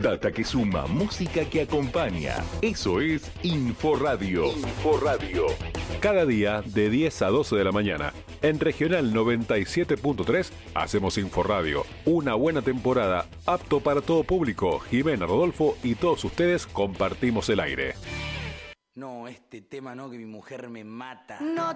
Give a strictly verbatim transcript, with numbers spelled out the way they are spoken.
Data que suma, música que acompaña. Eso es Inforadio. Inforadio. Cada día de diez a doce de la mañana. En Regional noventa y siete punto tres hacemos Inforadio. Una buena temporada, apto para todo público. Jimena, Rodolfo y todos ustedes compartimos el aire. No, este tema no, que mi mujer me mata. No